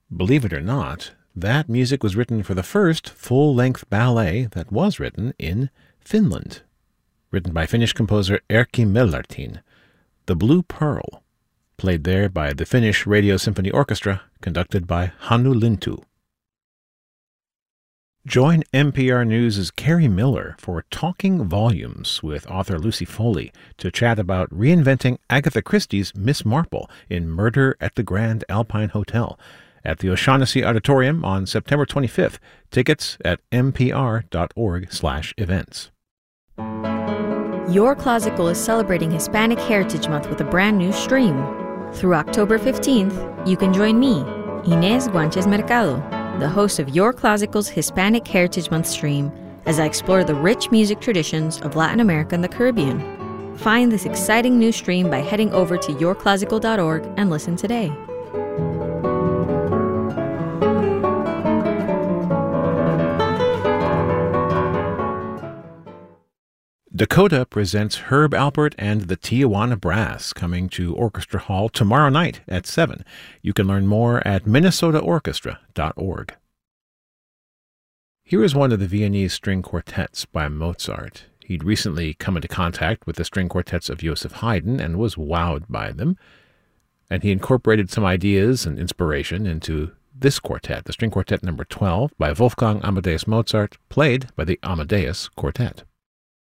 Believe it or not, that music was written for the first full-length ballet that was written in Finland. Written by Finnish composer Erkki Mellartin, The Blue Pearl, played there by the Finnish Radio Symphony Orchestra, conducted by Hannu Lintu. Join NPR News' Carrie Miller for Talking Volumes with author Lucy Foley to chat about reinventing Agatha Christie's Miss Marple in Murder at the Grand Alpine Hotel at the O'Shaughnessy Auditorium on September 25th. Tickets at npr.org/events. Your Classical is celebrating Hispanic Heritage Month with a brand new stream. Through October 15th, you can join me, Inés Guanches Mercado, the host of Your Classical's Hispanic Heritage Month stream, as I explore the rich music traditions of Latin America and the Caribbean. Find this exciting new stream by heading over to yourclassical.org and listen today. Dakota presents Herb Alpert and the Tijuana Brass, coming to Orchestra Hall tomorrow night at 7. You can learn more at minnesotaorchestra.org. Here is one of the Viennese string quartets by Mozart. He'd recently come into contact with the string quartets of Joseph Haydn and was wowed by them. And he incorporated some ideas and inspiration into this quartet, the string quartet number 12 by Wolfgang Amadeus Mozart, played by the Amadeus Quartet.